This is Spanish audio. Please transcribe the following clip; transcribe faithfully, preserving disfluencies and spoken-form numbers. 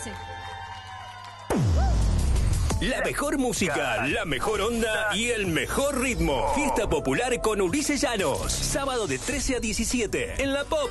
sé. La mejor música, la mejor onda y el mejor ritmo. Fiesta popular con Ulises Llanos. Sábado de trece a diecisiete en La Pop.